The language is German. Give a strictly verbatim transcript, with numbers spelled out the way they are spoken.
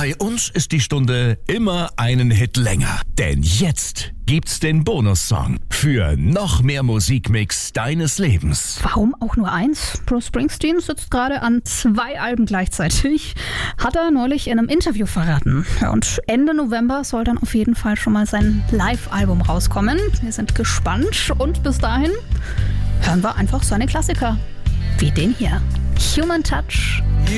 Bei uns ist die Stunde immer einen Hit länger. Denn jetzt gibt's den Bonussong für noch mehr Musikmix deines Lebens. Warum auch nur eins? Bruce Springsteen sitzt gerade an zwei Alben gleichzeitig. Hat er neulich in einem Interview verraten. Ja, und Ende November soll dann auf jeden Fall schon mal sein Live-Album rauskommen. Wir sind gespannt und bis dahin hören wir einfach seine Klassiker. Wie den hier. Human Touch.